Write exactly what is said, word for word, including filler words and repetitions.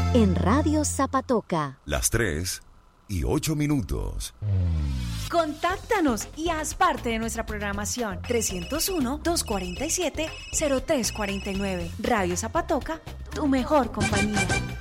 En Radio Zapatoca. Las tres y ocho minutos. Contáctanos y haz parte de nuestra programación. trescientos uno, doscientos cuarenta y siete, cero tres cuarenta y nueve. Radio Zapatoca, tu mejor compañía.